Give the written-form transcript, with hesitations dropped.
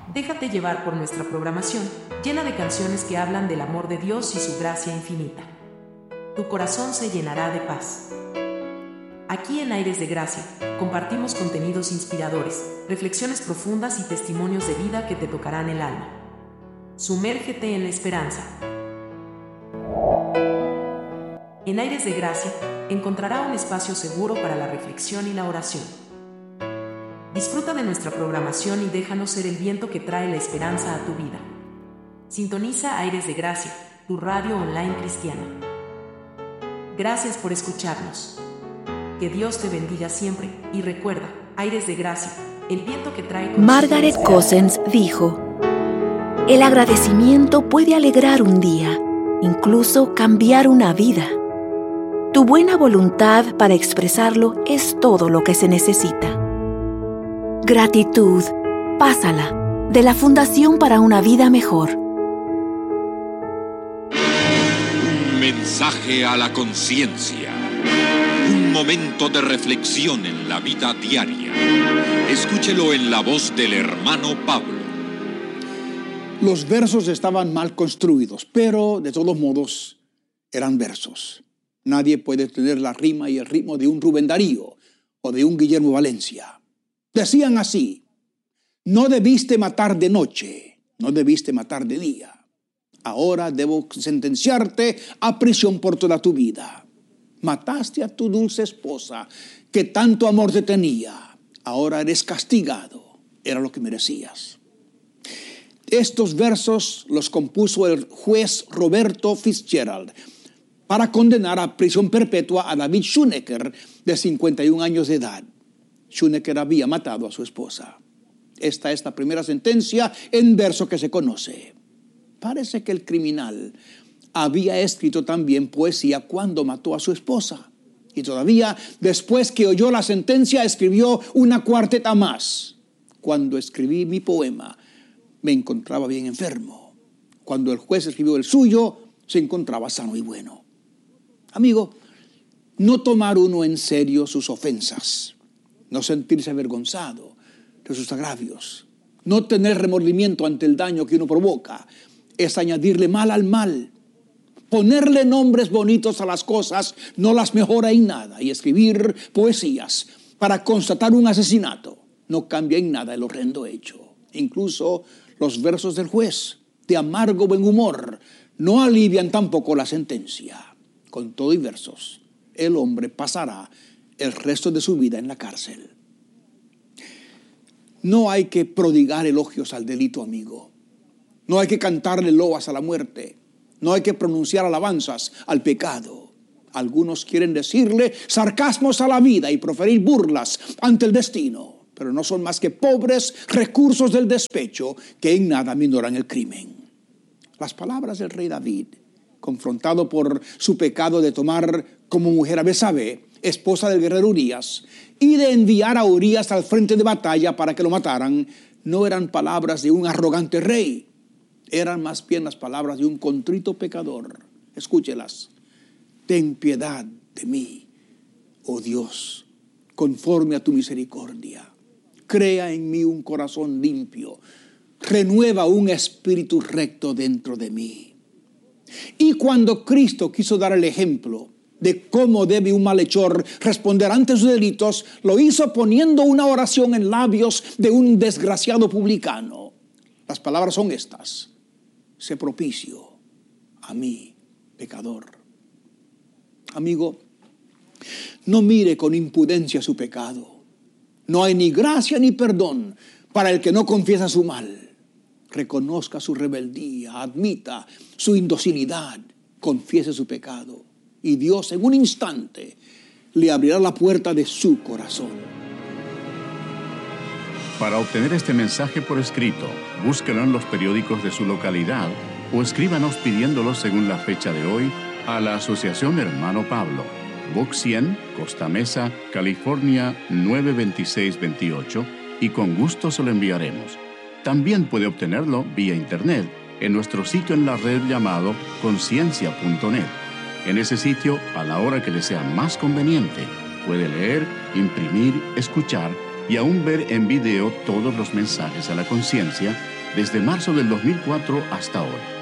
Déjate llevar por nuestra programación, llena de canciones que hablan del amor de Dios y su gracia infinita. Tu corazón se llenará de paz. Aquí en Aires de Gracia, compartimos contenidos inspiradores, reflexiones profundas y testimonios de vida que te tocarán el alma. Sumérgete en la esperanza. En Aires de Gracia, encontrará un espacio seguro para la reflexión y la oración. Disfruta de nuestra programación y déjanos ser el viento que trae la esperanza a tu vida. Sintoniza Aires de Gracia, tu radio online cristiana. Gracias por escucharnos. Que Dios te bendiga siempre y recuerda, Aires de Gracia, el viento que trae... Margaret Cousens dijo: el agradecimiento puede alegrar un día, incluso cambiar una vida. Tu buena voluntad para expresarlo es todo lo que se necesita. Gratitud, pásala, de la Fundación para una Vida Mejor. Un mensaje a la conciencia. Un momento de reflexión en la vida diaria. Escúchelo en la voz del hermano Pablo. Los versos estaban mal construidos, pero de todos modos eran versos. Nadie puede tener la rima y el ritmo de un Rubén Darío o de un Guillermo Valencia. Decían así: no debiste matar de noche, no debiste matar de día. Ahora debo sentenciarte a prisión por toda tu vida. Mataste a tu dulce esposa, que tanto amor te tenía. Ahora eres castigado. Era lo que merecías. Estos versos los compuso el juez Roberto Fitzgerald para condenar a prisión perpetua a David Schoenecker, de 51 años de edad. Schoenecker había matado a su esposa. Esta es la primera sentencia en verso que se conoce. Parece que el criminal había escrito también poesía cuando mató a su esposa. Y todavía, después que oyó la sentencia, escribió una cuarteta más. Cuando escribí mi poema, me encontraba bien enfermo. Cuando el juez escribió el suyo, se encontraba sano y bueno. Amigo, no tomar uno en serio sus ofensas, no sentirse avergonzado de sus agravios, no tener remordimiento ante el daño que uno provoca, es añadirle mal al mal. Ponerle nombres bonitos a las cosas no las mejora en nada, y escribir poesías para constatar un asesinato no cambia en nada el horrendo hecho. Incluso los versos del juez, de amargo buen humor, no alivian tampoco la sentencia. Con todo y versos, el hombre pasará el resto de su vida en la cárcel. No hay que prodigar elogios al delito, amigo. No hay que cantarle loas a la muerte. No hay que pronunciar alabanzas al pecado. Algunos quieren decirle sarcasmos a la vida y proferir burlas ante el destino, pero no son más que pobres recursos del despecho que en nada minoran el crimen. Las palabras del rey David, confrontado por su pecado de tomar como mujer a Betsabé, esposa del guerrero Urías, y de enviar a Urías al frente de batalla para que lo mataran, no eran palabras de un arrogante rey, eran más bien las palabras de un contrito pecador. Escúchelas. Ten piedad de mí, oh Dios, conforme a tu misericordia. Crea en mí un corazón limpio, renueva un espíritu recto dentro de mí. Y cuando Cristo quiso dar el ejemplo de cómo debe un malhechor responder ante sus delitos, lo hizo poniendo una oración en labios de un desgraciado publicano. Las palabras son estas: sé propicio a mí, pecador. Amigo, no mire con impudencia su pecado. No hay ni gracia ni perdón para el que no confiesa su mal. Reconozca su rebeldía, admita su indocilidad, confiese su pecado, y Dios en un instante le abrirá la puerta de su corazón. Para obtener este mensaje por escrito, búsquelo en los periódicos de su localidad o escríbanos pidiéndolo según la fecha de hoy a la Asociación Hermano Pablo, Box 100, Costa Mesa, California 92628, y con gusto se lo enviaremos. También puede obtenerlo vía internet en nuestro sitio en la red llamado conciencia.net. En ese sitio, a la hora que le sea más conveniente, puede leer, imprimir, escuchar y aún ver en video todos los mensajes a la conciencia desde marzo del 2004 hasta hoy.